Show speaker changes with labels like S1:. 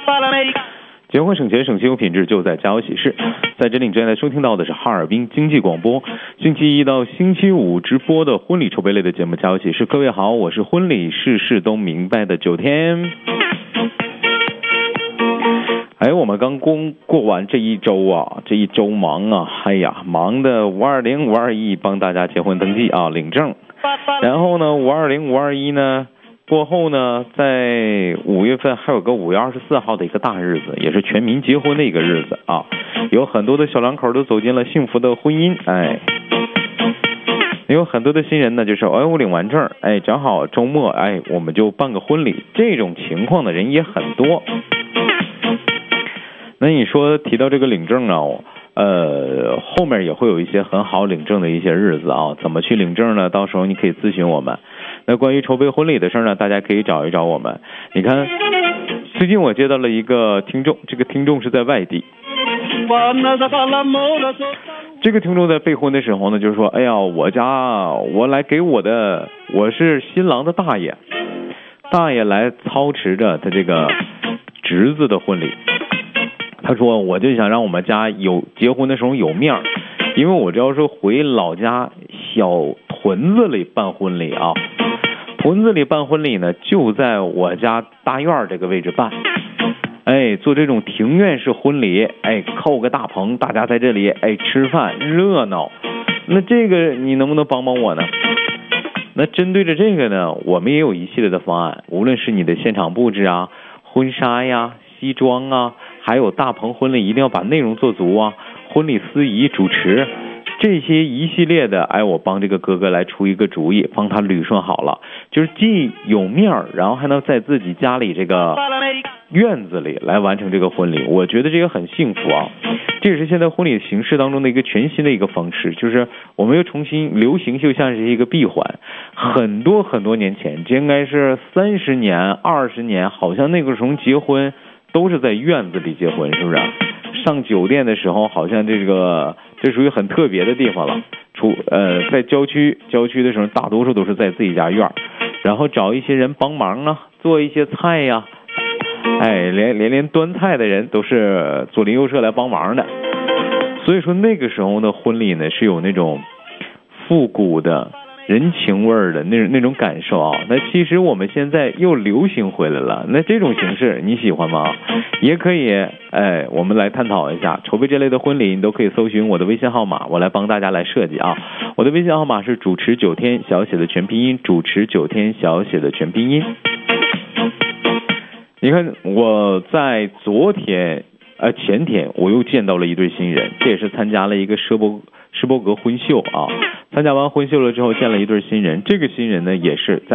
S1: 结婚省钱省心有品质，就在家有喜事。在这里，你正在收听到的是哈尔滨经济广播，星期一到星期五直播的婚礼筹备类的节目《家有喜事》。各位好，我是婚礼事事都明白的9天。我们刚过完这一周啊，这一周忙啊，忙的520、521帮大家结婚登记啊，领证。然后呢，520、521呢？过后呢，在5月份还有个5月24号的一个大日子，也是全民结婚的一个日子啊。有很多的小两口都走进了幸福的婚姻，有很多的新人呢，就是我领完证，正好周末，我们就办个婚礼。这种情况的人也很多。那你说提到这个领证啊，后面也会有一些很好领证的一些日子啊，怎么去领证呢？到时候你可以咨询我们。那关于筹备婚礼的事呢，大家可以找一找我们。你看，最近我接到了一个听众，这个听众是在外地。这个听众在备婚的时候呢，就是说，我来给我是新郎的大爷来操持着他这个侄子的婚礼。他说，我就想让我们家结婚的时候有面儿，因为我这要是回老家小屯子里办婚礼啊。屯子里办婚礼呢，就在我家大院这个位置办。做这种庭院式婚礼，扣个大棚，大家在这里吃饭热闹。那这个你能不能帮帮我呢？那针对着这个呢，我们也有一系列的方案，无论是你的现场布置啊、婚纱呀、西装啊，还有大棚婚礼一定要把内容做足啊，婚礼司仪主持。这些一系列的，我帮这个哥哥来出一个主意，帮他捋顺好了，就是既有面儿，然后还能在自己家里这个院子里来完成这个婚礼。我觉得这个很幸福啊，这也是现在婚礼形式当中的一个全新的一个方式，就是我们又重新流行，就像是一个闭环。很多很多年前，这应该是30年、20年，好像那个时候结婚都是在院子里结婚，是不是？上酒店的时候，好像这属于很特别的地方了。在郊区的时候，大多数都是在自己家院，然后找一些人帮忙啊，做一些菜呀，连端菜的人都是左邻右舍来帮忙的。所以说那个时候的婚礼呢，是有那种复古的人情味儿的那种感受啊。那其实我们现在又流行回来了，那这种形式你喜欢吗？也可以，我们来探讨一下。筹备这类的婚礼，你都可以搜寻我的微信号码，我来帮大家来设计啊。我的微信号码是主持9天小写的全拼音，主持9天小写的全拼音。你看，我在前天我又见到了一对新人，这也是参加了一个施伯格婚秀啊。参加完婚秀了之后，见了一对新人。这个新人呢，也是